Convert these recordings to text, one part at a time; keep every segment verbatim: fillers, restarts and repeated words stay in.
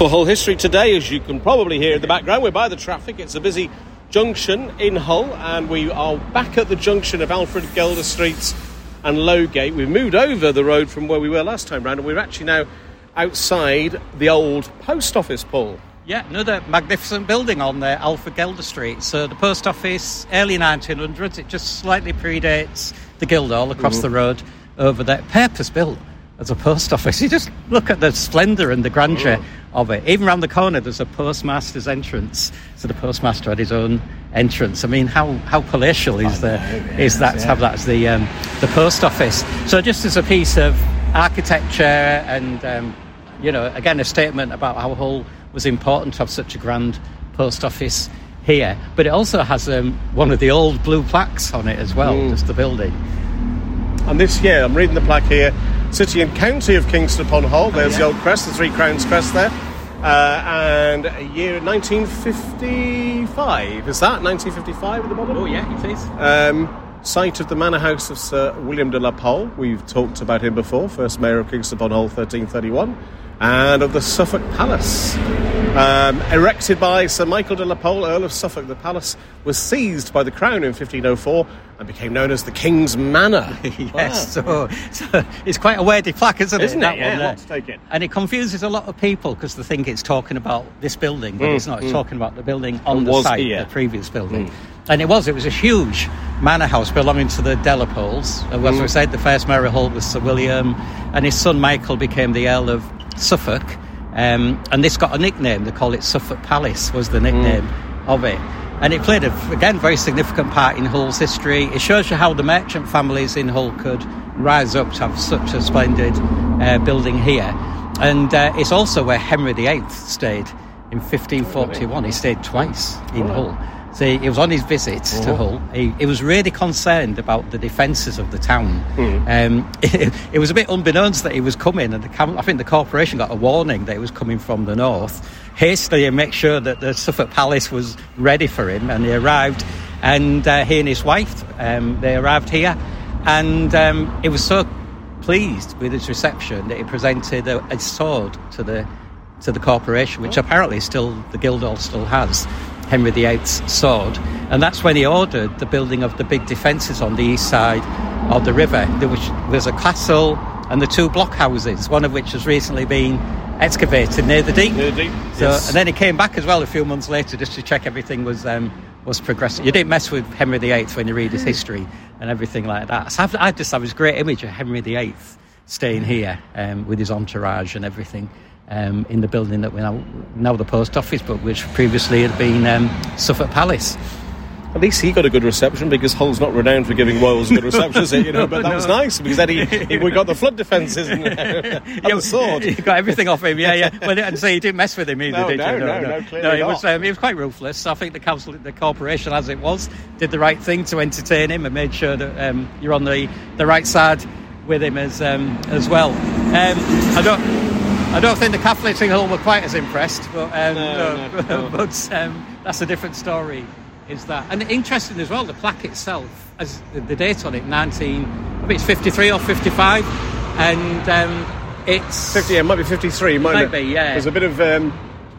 For Hull History today, as you can probably hear in the background, we're by the traffic. It's a busy junction in Hull, and we are back at the junction of Alfred Gelder Streets and Lowgate. We've moved over the road from where we were last time round, and we're actually now outside the old post office, Paul. Yeah, another magnificent building on there, Alfred Gelder Street. So the post office, early nineteen hundreds, it just slightly predates the Guildhall across mm-hmm. the road over there. Purpose-built as a post office. You just look at the splendour and the grandeur oh. of it. Even around the corner, there's a postmaster's entrance. So the postmaster had his own entrance. I mean, how, how palatial is, the, know, is that yeah. to have that as the um, the post office? So just as a piece of architecture and, um, you know, again, a statement about how Hull was important to have such a grand post office here. But it also has um, one of the old blue plaques on it as well, mm. just the building. And this year, I'm reading the plaque here, City and County of Kingston upon Hull. There's oh, yeah. the old crest, the Three Crowns crest there. Uh, and a year nineteen fifty-five, is that? nineteen fifty-five at the bottom? Oh, yeah, it is. Um, site of the manor house of Sir William de la Pole. We've talked about him before, first mayor of Kingston upon Hull, thirteen thirty-one. And of the Suffolk Palace, um, erected by Sir Michael de la Pole, Earl of Suffolk. The palace was seized by the Crown in fifteen oh four and became known as the King's Manor. yes, wow. so, so it's quite a wordy plaque, isn't it? Isn't it? Yeah, lot to take it. And it confuses a lot of people because they think it's talking about this building, but mm, it's not. It's mm. talking about the building on it the site, here. the previous building. Mm. And it was, it was a huge manor house belonging to the de la Poles. As mm. we said, the first mayor of Hull was Sir William, and his son Michael became the Earl of Suffolk, um, and this got a nickname. They call it Suffolk Palace was the nickname mm. of it, and it played a again very significant part in Hull's history. It shows you how the merchant families in Hull could rise up to have such a splendid uh, building here. And uh, it's also where Henry the Eighth stayed in fifteen forty-one. He stayed twice in Hull. So he was on his visit oh. to Hull. He, he was really concerned about the defences of the town. Mm. Um, it, it was a bit unbeknownst that he was coming, and the, I think the corporation got a warning that he was coming from the north. Hastily and make sure that the Suffolk Palace was ready for him, and he arrived. And uh, he and his wife, um, they arrived here, and um, he was so pleased with his reception that he presented a, a sword to the to the corporation, which oh. apparently still the Guildhall still has. Henry the Eighth's sword, and that's when he ordered the building of the big defences on the east side of the river. There was, was a castle and the two blockhouses, one of which has recently been excavated near the Deep. Near the Deep, so, yes. And then he came back as well a few months later just to check everything was um, was progressing. You didn't mess with Henry the Eighth when you read his history and everything like that. So I've, I just have this great image of Henry the Eighth staying here um, with his entourage and everything. Um, in the building that we're now, now the post office, but which previously had been um, Suffolk Palace. At least he got a good reception, because Hull's not renowned for giving royals a good reception, is it? You know, but that no. was nice, because then he, he we got the flood defences and, uh, and yeah, the sword. You got everything off him, yeah, yeah. Well, and so you didn't mess with him either, no, did no, you? No, no, no, no, clearly no. He not. was, um, he was quite ruthless. So I think the council, the corporation, as it was, did the right thing to entertain him and made sure that um, you're on the, the right side with him as um, as well. Um, I don't. I don't think the Catholics in Hull were quite as impressed, but um, no, no, no, no. but um, that's a different story. Is that, and interesting as well, the plaque itself, as the, the date on it, nineteen, I think it's fifty-three or fifty-five, and um, it's fifty. It might be fifty-three. Might, might be, yeah. There's a bit of um,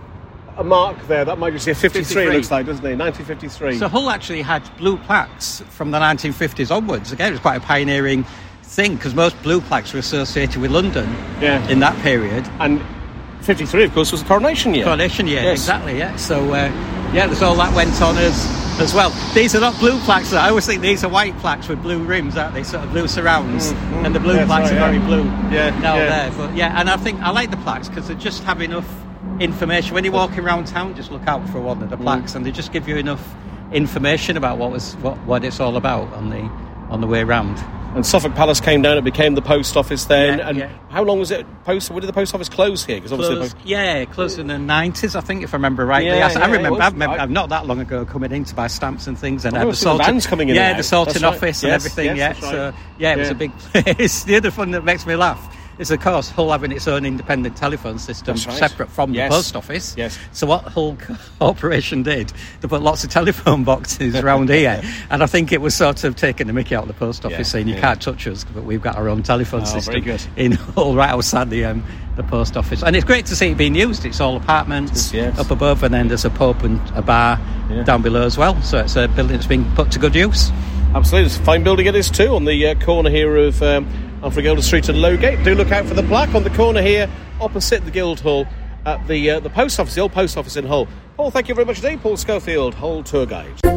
a mark there. That might be fifty-three. fifty-three. It looks like, doesn't it? nineteen fifty-three. So Hull actually had blue plaques from the nineteen fifties onwards. Again, it was quite a pioneering thing, because most blue plaques were associated with London yeah. in that period. And fifty-three, of course, was the coronation year. Coronation year, yes. exactly, yeah. So, uh, yeah, there's all that went on as, as well. These are not blue plaques. I always think these are white plaques with blue rims, aren't they? Sort of blue surrounds. Mm, mm, and the blue yeah, plaques sorry, are yeah. very blue yeah, now yeah. there. But, yeah, and I think I like the plaques because they just have enough information. When you're walking around town, just look out for one of the plaques, mm. and they just give you enough information about what was what, what it's all about on the on the way round. And Suffolk Palace came down, it became the post office then. Yeah, and yeah. how long was it? Post? When did the post office close here? Because obviously, closed, yeah, closed in the nineties, I think, if I remember rightly. Yeah, I, yeah, I remember, I've, I, I've not that long ago coming in to buy stamps and things, and I uh, the sorting, the vans coming in. Yeah, and the sorting right. office yes, and everything. Yes, yeah, right. so yeah, it yeah. was a big place. The other fun that makes me laugh is, of course, Hull having its own independent telephone system right. separate from yes. the post office. Yes. So what Hull Corporation did, they put lots of telephone boxes around here, and I think it was sort of taking the mickey out of the post office, yeah, saying you yeah. can't touch us, but we've got our own telephone oh, system very good. in Hull, right outside the um, the post office. And it's great to see it being used. It's all apartments yes. up above, and then there's a pub and a bar yeah. down below as well. So it's a building that's been put to good use. Absolutely. It's a fine building it is too, on the uh, corner here of um, Alfred Gilder Street and Lowgate. Do look out for the plaque on the corner here opposite the Guildhall at the uh, the post office, the old post office in Hull. Paul, thank you very much indeed. Paul Schofield, Hull Tour Guide.